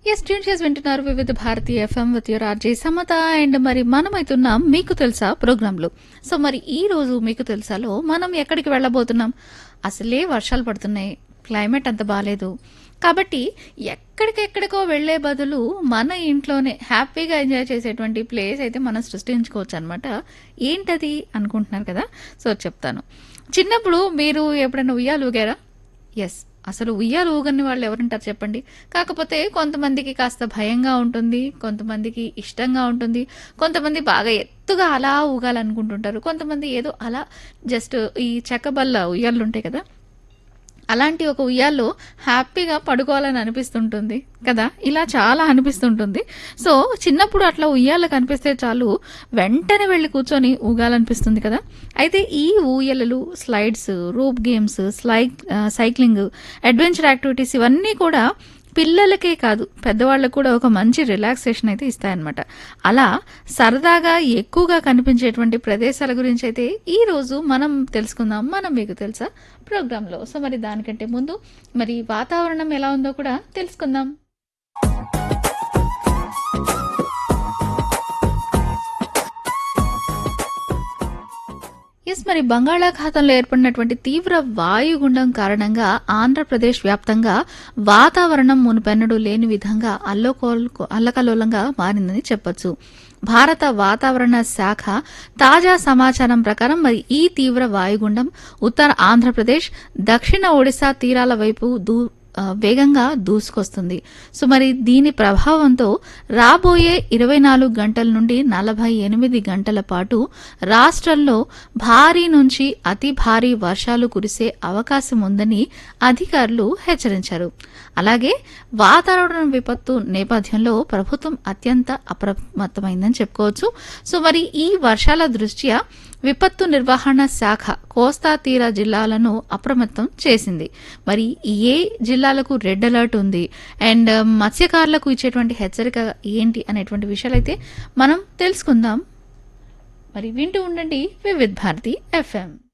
Yes tune చేసి వింటున్నారు వివిధ Bharati FM with your RJ Samata and మరి మనమైతున్నాం మీకు తెలుసా ప్రోగ్రాంలో. సో మరి ఈ రోజు మీకు తెలుసాలో మనం ఎక్కడికి వెళ్ళబోతున్నాం? అసలే వర్షాలు పడుతున్నాయి, క్లైమేట్ అంత బాగాలేదు కాబట్టి ఎక్కడికెక్కడికో వెళ్లే బదులు మన ఇంట్లోనే హ్యాపీగా ఎంజాయ్ చేసేటువంటి ప్లేస్ అయితే మనం సృష్టించుకోవచ్చు అనమాట. ఏంటది అనుకుంటున్నారు కదా, సో చెప్తాను. చిన్నప్పుడు మీరు ఎప్పుడైనా ఉయ్యాలు ఊగారా? ఎస్, అసలు ఉయ్యాలు ఊగని వాళ్ళు ఎవరుంటారు చెప్పండి. కాకపోతే కొంతమందికి కాస్త భయంగా ఉంటుంది, కొంతమందికి ఇష్టంగా ఉంటుంది, కొంతమంది బాగా ఎత్తుగా అలా ఊగాలనుకుంటుంటారు, కొంతమంది ఏదో అలా జస్ట్ ఈ చెక్కబల్ల ఉయ్యాలు ఉంటాయి కదా, అలాంటి ఒక ఉయ్యాల్లో హ్యాపీగా పడుకోవాలని అనిపిస్తుంటుంది కదా. ఇలా చాలా అనిపిస్తుంటుంది. సో చిన్నప్పుడు అట్లా ఉయ్యాల కనిపిస్తే చాలు వెంటనే వెళ్ళి కూర్చొని ఊగాలనిపిస్తుంది కదా. అయితే ఈ ఊయలలు, స్లైడ్స్, రూప్ గేమ్స్, సైక్లింగ్, అడ్వెంచర్ యాక్టివిటీస్ ఇవన్నీ కూడా పిల్లలకే కాదు పెద్దవాళ్ళకు కూడా ఒక మంచి రిలాక్సేషన్ అయితే ఇస్తాయన్నమాట. అలా సరదాగా ఎక్కువగా కనిపించేటువంటి ప్రదేశాల గురించి అయితే ఈ రోజు మనం తెలుసుకుందాం మనం మీకు తెలుసా ప్రోగ్రాంలో. సో మరి దానికంటే ముందు మరి వాతావరణం ఎలా ఉందో కూడా తెలుసుకుందాం. ఎస్, మరి బంగాళాఖాతంలో ఏర్పడినటువంటి తీవ్ర వాయుగుండం కారణంగా ఆంధ్రప్రదేశ్ వ్యాప్తంగా వాతావరణం మునుపెన్నడూ లేని విధంగా అల్లకల్లోలంగా మారిందని చెప్పొచ్చు. భారత వాతావరణ శాఖ తాజా సమాచారం ప్రకారం మరి ఈ తీవ్ర వాయుగుండం ఉత్తర ఆంధ్రప్రదేశ్, దక్షిణ ఒడిశా తీరాల వైపు వేగంగా దూసుకొస్తుంది. సో మరి దీని ప్రభావంతో రాబోయే 24 గంటల నుండి 48 గంటల పాటు రాష్ట్రంలో భారీ నుంచి అతి భారీ వర్షాలు కురిసే అవకాశం ఉందని అధికారులు హెచ్చరించారు. అలాగే వాతావరణ విపత్తు నేపథ్యంలో ప్రభుత్వం అత్యంత అప్రమత్తమైందని చెప్పుకోవచ్చు. సో మరి ఈ వర్షాల దృష్ట్యా విపత్తు నిర్వహణ శాఖ కోస్తా తీర జిల్లాలను అప్రమత్తం చేసింది. మరి ఏ జిల్లాలకు రెడ్ అలర్ట్ ఉంది అండ్ మత్స్యకారులకు ఇచ్చేటువంటి హెచ్చరిక ఏంటి అనేటువంటి విషయాలైతే మనం తెలుసుకుందాం. మరి వింటూ ఉండండి వివిధ భారతి ఎఫ్ఎం.